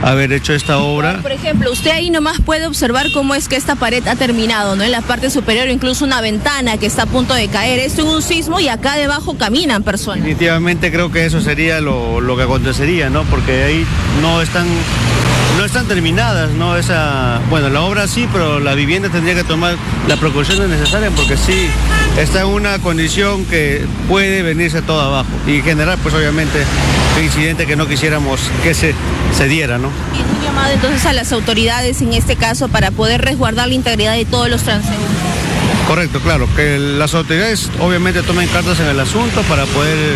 haber hecho esta obra. Por ejemplo, usted ahí nomás puede observar cómo es que esta pared ha terminado, ¿no? En la parte superior, incluso una ventana que está a punto de caer. Esto en un sismo y acá debajo caminan personas. Definitivamente creo que eso sería lo que acontecería, ¿no? Porque ahí no están terminadas, ¿no? Bueno, la obra sí, pero la vivienda tendría que tomar las precauciones necesarias porque sí está en una condición que puede venirse todo abajo y generar, pues obviamente, un incidente que no quisiéramos que se diera, ¿no? Y un llamado entonces a las autoridades en este caso para poder resguardar la integridad de todos los transeúntes. Correcto, claro, que las autoridades obviamente tomen cartas en el asunto para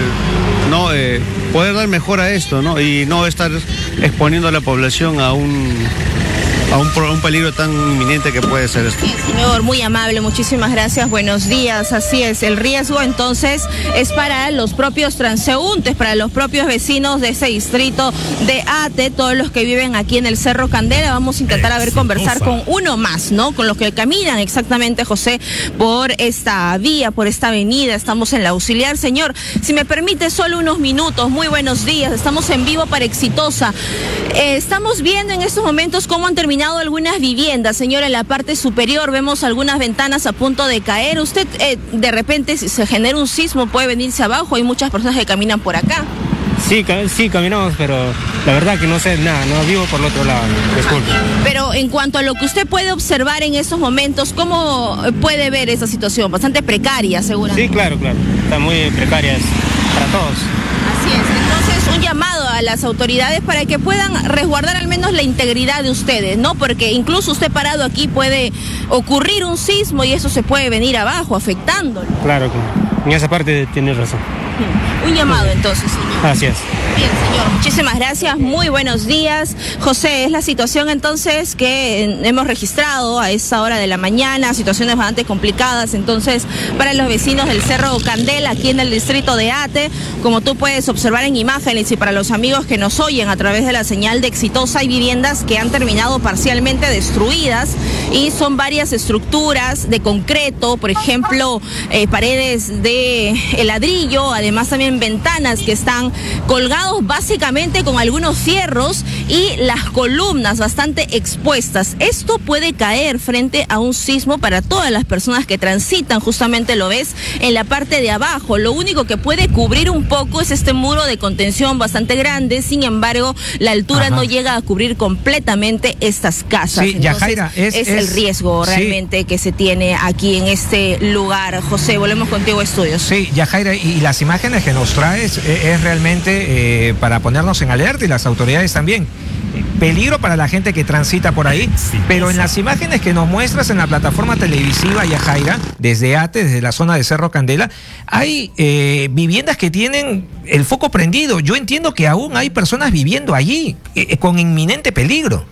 poder dar mejor a esto, ¿no? Y no estar exponiendo a la población a un peligro tan inminente que puede ser esto. Sí, señor, muy amable, muchísimas gracias, buenos días. Así es, el riesgo entonces es para los propios transeúntes, para los propios vecinos de ese distrito de Ate, todos los que viven aquí en el Cerro Candela. Vamos a intentar conversar con uno más, ¿no? Con los que caminan exactamente, José, por esta vía, por esta avenida. Estamos en la Auxiliar. Señor, si me permite solo unos minutos, muy buenos días, estamos en vivo para Exitosa. Estamos viendo en estos momentos cómo han terminado algunas viviendas, señora. En la parte superior vemos algunas ventanas a punto de caer. Usted de repente, si se genera un sismo, puede venirse abajo. Hay muchas personas que caminan por acá. Sí, caminamos, pero la verdad que no sé nada, no vivo por el otro lado, disculpe. Pero en cuanto a lo que usted puede observar en estos momentos, ¿cómo puede ver esa situación? Bastante precaria, seguramente. Sí, claro, está muy precaria para todos. Así es, entonces un llamado a las autoridades para que puedan resguardar al menos la integridad de ustedes, ¿no? Porque incluso usted parado aquí puede ocurrir un sismo y eso se puede venir abajo, afectándolo. Claro, en esa parte tiene razón. Un llamado entonces, señor. Gracias. Bien, señor, muchísimas gracias, muy buenos días. José, es la situación entonces que hemos registrado a esta hora de la mañana, situaciones bastante complicadas entonces para los vecinos del Cerro Candela, aquí en el distrito de Ate, como tú puedes observar en imágenes, y para los amigos que nos oyen a través de la señal de Exitosa, hay viviendas que han terminado parcialmente destruidas y son varias estructuras de concreto, por ejemplo, paredes de ladrillo, además también ventanas que están colgados básicamente con algunos fierros y las columnas bastante expuestas. Esto puede caer frente a un sismo para todas las personas que transitan, justamente lo ves en la parte de abajo. Lo único que puede cubrir un poco es este muro de contención bastante grande, sin embargo la altura no llega a cubrir completamente estas casas. Sí, Yajaira, es el riesgo realmente que se tiene aquí en este lugar. José, volvemos contigo a estudios. Sí, Yajaira, y las imágenes que nos traes es realmente para ponernos en alerta, y las autoridades también. Peligro para la gente que transita por ahí, pero en las imágenes que nos muestras en la plataforma televisiva, Yajaira, desde Ate, desde la zona de Cerro Candela, hay viviendas que tienen el foco prendido. Yo entiendo que aún hay personas viviendo allí con inminente peligro.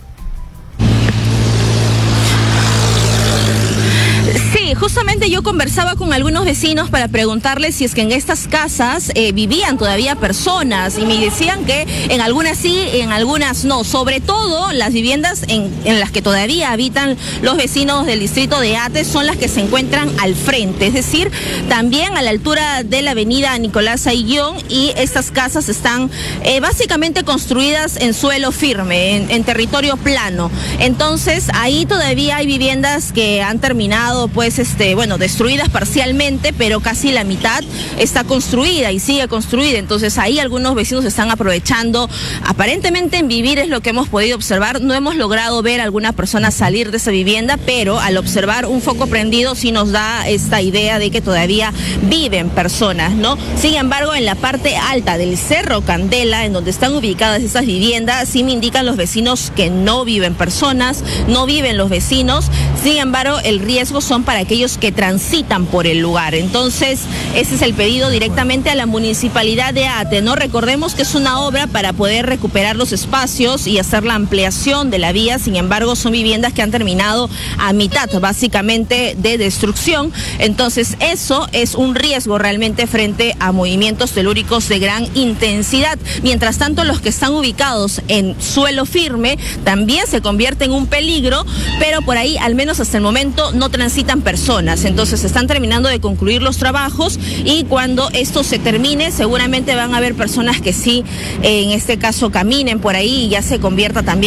Sí, justamente yo conversaba con algunos vecinos para preguntarles si es que en estas casas vivían todavía personas, y me decían que en algunas sí, en algunas no. Sobre todo las viviendas en las que todavía habitan los vecinos del distrito de Ate son las que se encuentran al frente, es decir, también a la altura de la avenida Nicolás Ayllón, y estas casas están básicamente construidas en suelo firme, en territorio plano. Entonces ahí todavía hay viviendas que han terminado destruidas parcialmente, pero casi la mitad está construida y sigue construida. Entonces ahí algunos vecinos están aprovechando aparentemente en vivir, es lo que hemos podido observar. No hemos logrado ver a alguna persona salir de esa vivienda, pero al observar un foco prendido sí nos da esta idea de que todavía viven personas, ¿no? Sin embargo, en la parte alta del Cerro Candela, en donde están ubicadas esas viviendas, sí me indican los vecinos que no viven personas, no viven los vecinos. Sin embargo, el riesgo son para aquellos que transitan por el lugar. Entonces, ese es el pedido directamente a la municipalidad de Ate, ¿no? Recordemos que es una obra para poder recuperar los espacios y hacer la ampliación de la vía. Sin embargo, son viviendas que han terminado a mitad, básicamente, de destrucción. Entonces, eso es un riesgo realmente frente a movimientos telúricos de gran intensidad. Mientras tanto, los que están ubicados en suelo firme también se convierten en un peligro, pero por ahí, al menos hasta el momento, no transitan personas. Entonces están terminando de concluir los trabajos, y cuando esto se termine seguramente van a haber personas que sí, en este caso, caminen por ahí y ya se convierta también